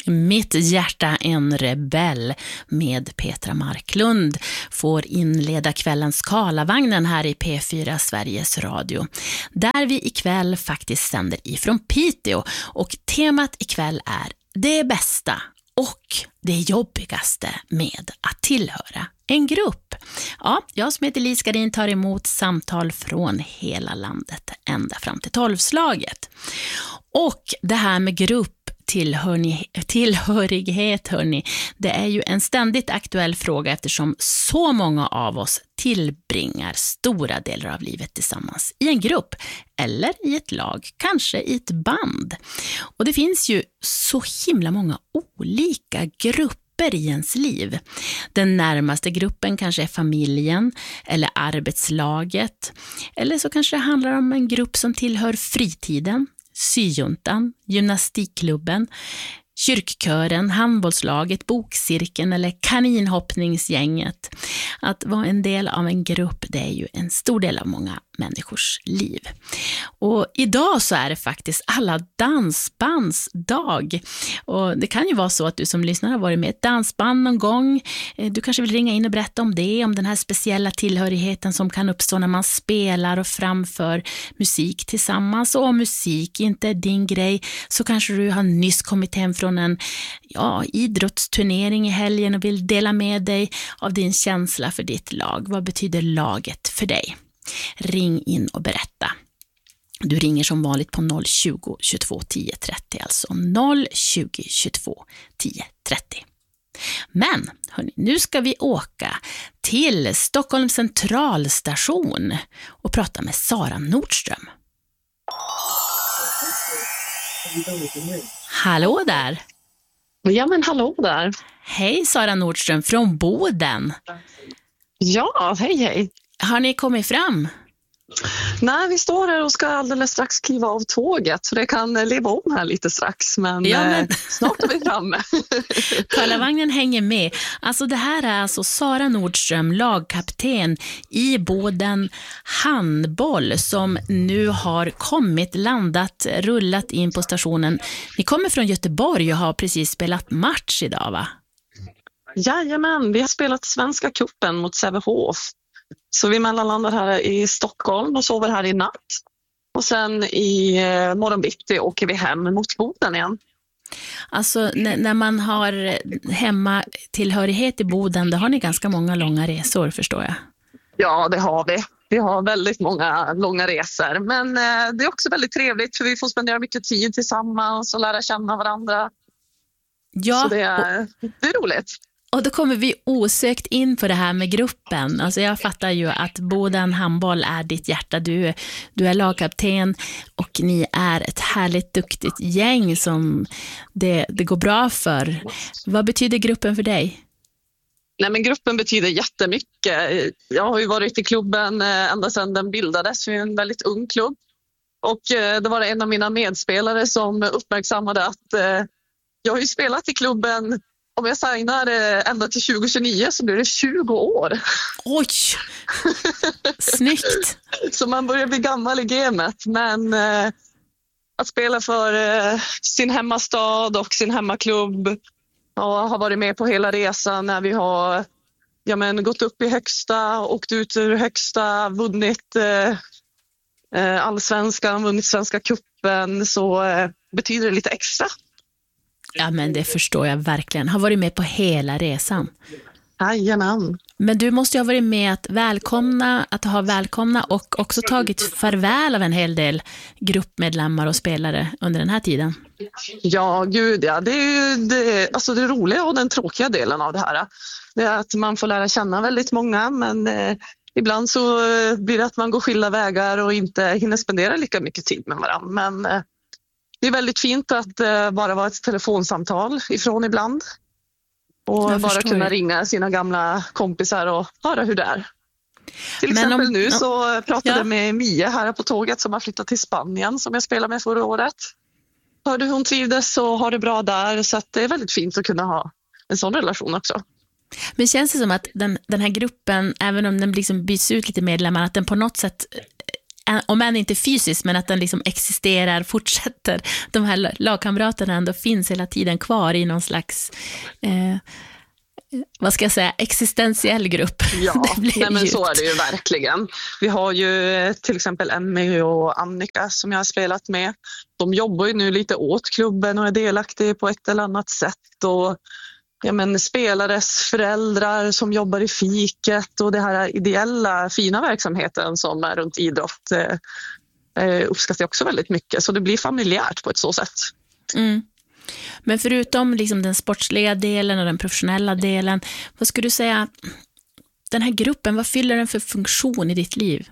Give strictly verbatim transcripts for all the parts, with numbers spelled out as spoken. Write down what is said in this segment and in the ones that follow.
Mitt hjärta en rebell med Petra Marklund får inleda kvällens Karlavagnen här i P fyra Sveriges Radio, där vi ikväll faktiskt sänder ifrån Piteå, och temat ikväll är det bästa och det jobbigaste med att tillhöra en grupp. Ja, jag som heter Lise Gardin tar emot samtal från hela landet ända fram till tolvslaget. Och det här med grupp Tillhörni, tillhörighet, hörni, det är ju en ständigt aktuell fråga eftersom så många av oss tillbringar stora delar av livet tillsammans i en grupp eller i ett lag, kanske i ett band. Och det finns ju så himla många olika grupper i ens liv. Den närmaste gruppen kanske är familjen eller arbetslaget, eller så kanske det handlar om en grupp som tillhör fritiden, syjuntan, gymnastikklubben, kyrkkören, handbollslaget, bokcirkeln eller kaninhoppningsgänget. Att vara en del av en grupp, det är ju en stor del av många människors liv. Och idag så är det faktiskt alla dansbands dag. Och det kan ju vara så att du som lyssnar har varit med i ett dansband någon gång. Du kanske vill ringa in och berätta om det, om den här speciella tillhörigheten som kan uppstå när man spelar och framför musik tillsammans. Och om musik inte är din grej så kanske du har nyss kommit hem från en ja, idrottsturnering i helgen och vill dela med dig av din känsla för ditt lag. Vad betyder laget för dig? Ring in och berätta. Du ringer som vanligt på noll tjugo, tjugotvå, tio, trettio, alltså noll tjugo, tjugotvå, tio, trettio. Men hörni, nu ska vi åka till Stockholms centralstation och prata med Sara Nordström. Hallå där! Ja, men hallå där! Hej Sara Nordström från Boden. Ja, hej hej! Har ni kommit fram? Nej, vi står här och ska alldeles strax kliva av tåget, så det kan leva om här lite strax, men, ja, men... Eh, snart är vi framme. Karlavagnen hänger med. Alltså det här är alltså Sara Nordström, lagkapten i Boden handboll, som nu har kommit, landat, rullat in på stationen. Ni kommer från Göteborg och har precis spelat match idag, va? Jajamän, vi har spelat Svenska cupen mot Sävehof. Så vi mellanlandar här i Stockholm och sover här i natt. Och sen i morgon bitti åker vi hem mot Boden igen. Alltså n- när man har hemma tillhörighet i Boden, då har ni ganska många långa resor, förstår jag. Ja, det har vi. Vi har väldigt många långa resor. Men eh, det är också väldigt trevligt för vi får spendera mycket tid tillsammans och lära känna varandra. Ja, så det är, det är roligt. Och då kommer vi osökt in på det här med gruppen. Alltså jag fattar ju att Boden handboll är ditt hjärta. Du, du är lagkapten och ni är ett härligt duktigt gäng som det, det går bra för. Vad betyder gruppen för dig? Nej, men gruppen betyder jättemycket. Jag har ju varit i klubben ända sedan den bildades. Vi är en väldigt ung klubb. Och det var en av mina medspelare som uppmärksammade att jag har ju spelat i klubben. Om jag signar ända till tjugo tjugonio så blir det tjugo år. Oj, snyggt. Så man börjar bli gammal i gamet. Men eh, att spela för eh, sin hemmastad och sin hemmaklubb och har varit med på hela resan när vi har ja, men, gått upp i högsta, åkt ut ur högsta, vunnit eh, allsvenskan, vunnit Svenska cupen, så eh, betyder det lite extra. Ja, men det förstår jag verkligen. Har varit med på hela resan. Jajamän. Men du måste ju ha varit med att välkomna, att ha välkomna och också tagit farväl av en hel del gruppmedlemmar och spelare under den här tiden. Ja, gud ja. Det är ju det, alltså det roliga och den tråkiga delen av det här. Det är att man får lära känna väldigt många, men eh, ibland så blir det att man går skilda vägar och inte hinner spendera lika mycket tid med varandra. Men eh, det är väldigt fint att uh, bara vara ett telefonsamtal ifrån ibland. Och jag bara kunna det. ringa sina gamla kompisar och höra hur det är. Till Men exempel om, nu så pratade jag ja. med Mia här på tåget som har flyttat till Spanien som jag spelade med förra året. Hörde hon trivdes och har det bra där, så att det är väldigt fint att kunna ha en sån relation också. Men känns det som att den, den här gruppen, även om den liksom byts ut lite medlemmar, att den på något sätt om än inte fysiskt, men att den liksom existerar, fortsätter. De här lagkamraterna ändå finns hela tiden kvar i någon slags eh, vad ska jag säga, existentiell grupp. Ja, nej, men så är det ju verkligen. Vi har ju till exempel Emmy och Annika som jag har spelat med. De jobbar ju nu lite åt klubben och är delaktiga på ett eller annat sätt. Och ja, men spelares föräldrar som jobbar i fiket och det här ideella fina verksamheten som är runt idrott eh, uppskattar jag också väldigt mycket. Så det blir familjärt på ett så sätt. Mm. Men förutom liksom den sportsliga delen och den professionella delen, vad skulle du säga, den här gruppen, vad fyller den för funktion i ditt liv?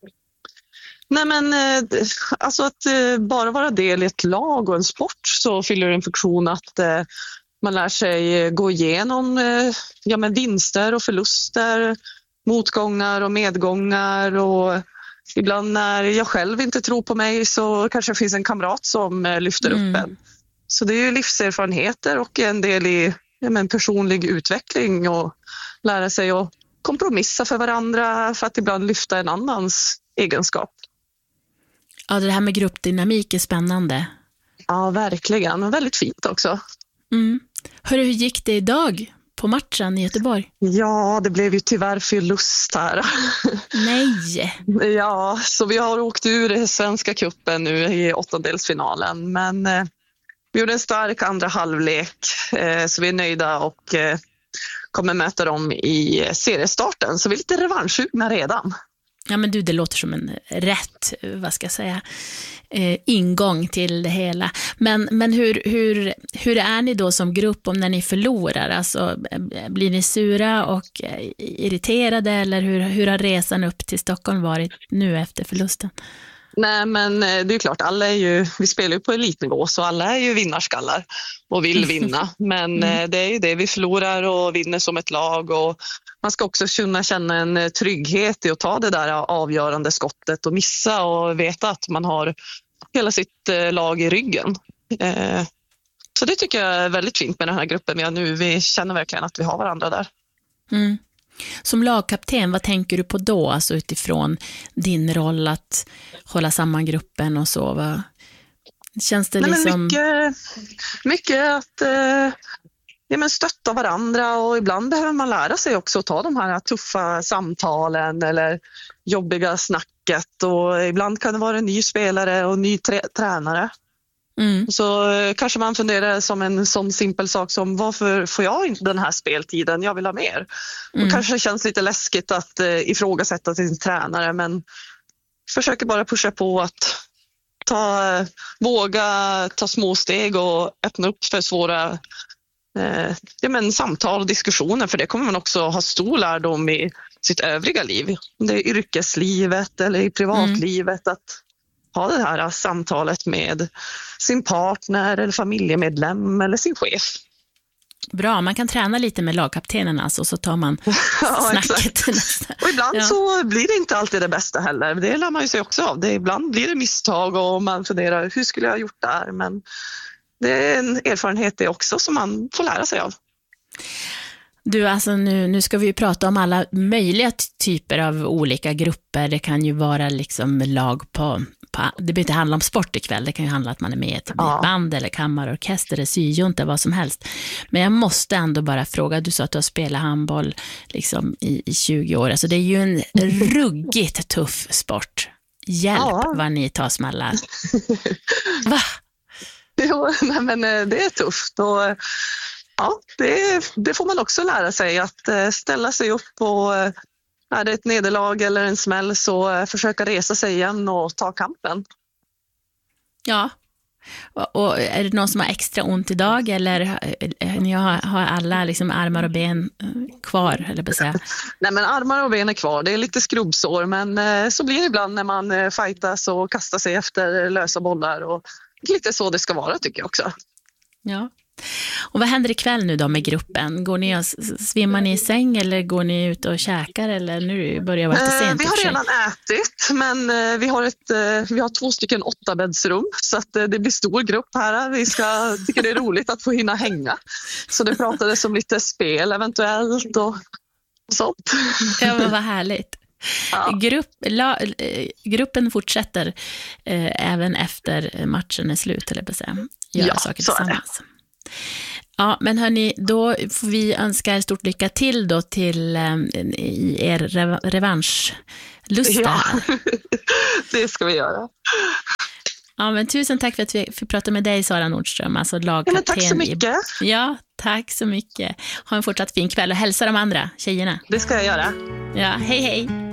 Nej men alltså att bara vara del i ett lag och en sport, så fyller det en funktion att man lär sig gå igenom ja, men vinster och förluster, motgångar och medgångar, och ibland när jag själv inte tror på mig så kanske det finns en kamrat som lyfter mm. upp en. Så det är ju livserfarenheter och en del i ja, men personlig utveckling och lära sig att kompromissa för varandra för att ibland lyfta en annans egenskap. Ja, det här med gruppdynamik är spännande. Ja, verkligen. Och väldigt fint också. Mm. Hörru, hur gick det idag på matchen i Göteborg? Ja, det blev ju tyvärr förlust här. Nej! Ja, så vi har åkt ur Svenska cupen nu i åttondelsfinalen. Men eh, vi gjorde en stark andra halvlek, eh, så vi är nöjda och eh, kommer möta dem i seriestarten. Så vi är lite revanschsugna redan. Ja, men du, det låter som en rätt, vad ska jag säga, eh, ingång till det hela. Men, men hur, hur, hur är ni då som grupp om när ni förlorar? Alltså, blir ni sura och irriterade, eller hur, hur har resan upp till Stockholm varit nu efter förlusten? Nej, men det är klart, alla är ju, vi spelar ju på elitnivå, så alla är ju vinnarskallar och vill vinna. Men mm. det är ju det, vi förlorar och vinner som ett lag, och man ska också kunna känna en trygghet i att ta det där avgörande skottet och missa, och veta att man har hela sitt lag i ryggen. Så det tycker jag är väldigt fint med den här gruppen vi har nu. Vi känner verkligen att vi har varandra där. Mm. Som lagkapten, vad tänker du på då? Alltså utifrån din roll att hålla samman gruppen och så. Va? Känns det Nej, liksom... Mycket, mycket att eh, ja, men stötta varandra, och ibland behöver man lära sig också att ta de här tuffa samtalen eller jobbiga snacket, och ibland kan det vara en ny spelare och ny trä- tränare. Mm. Så eh, kanske man funderar som en sån simpel sak som, varför får jag inte den här speltiden? Jag vill ha mer. Mm. Och kanske det känns lite läskigt att eh, ifrågasätta sin tränare, men försöker bara pusha på att ta, eh, våga ta små steg och öppna upp för svåra eh, ja, men samtal och diskussioner, för det kommer man också ha stor lärdom i sitt övriga liv. Det är yrkeslivet eller i privatlivet, mm. att ha det här samtalet med sin partner eller familjemedlem eller sin chef. Bra, man kan träna lite med lagkaptenen alltså, så tar man ja, snacket. Och ibland ja. så blir det inte alltid det bästa heller. Det lär man ju sig också av. Det, ibland blir det misstag och man funderar, hur skulle jag ha gjort där? Men det är en erfarenhet det också som man får lära sig av. Du, alltså nu, nu ska vi ju prata om alla möjliga typer av olika grupper. Det kan ju vara liksom lag på, på det behöver inte handla om sport ikväll. Det kan ju handla om att man är med i ett ja. band eller kammarorkester eller syjunta, vad som helst. Men jag måste ändå bara fråga, du sa att du har spelat handboll liksom i, i tjugo år. Alltså det är ju en ruggigt tuff sport. Hjälp ja. vad ni tar smällar. Va? Jo, nej, men det är tufft, och ja, det, det får man också lära sig, att ställa sig upp, och är det ett nederlag eller en smäll så försöka resa sig igen och ta kampen. Ja, och är det någon som har extra ont idag, eller ni har, har alla liksom armar och ben kvar, eller på säga? Nej, men armar och ben är kvar, det är lite skrubbsår, men så blir det ibland när man fightas och kastar sig efter lösa bollar, och lite så det ska vara, tycker jag också. Ja. Och vad händer ikväll nu då med gruppen? Går ni och svimmar ni i säng, eller går ni ut och käkar, eller nu börjar det vara lite sent? Vi har redan ätit, men vi har, ett, vi har två stycken åttabäddsrum, så att det blir stor grupp här. Vi ska, tycker det är roligt att få hinna hänga. Så det pratades om lite spel eventuellt och sånt. Ja, men vad härligt. Ja. Grupp, la, gruppen fortsätter eh, även efter matchen är slut, eller på att säga. Göra Ja, saker så är det. tillsammans. Ja, men hörni, då får vi önska er stort lycka till då till eh, i er rev- revanschlust Ja, här. det ska vi göra. Ja, men tusen tack för att vi fick prata med dig, Sara Nordström, alltså Ja, lagkapten. men tack så mycket. I... Ja, tack så mycket. Ha en fortsatt fin kväll och hälsa de andra tjejerna. Det ska jag göra. Ja, hej hej.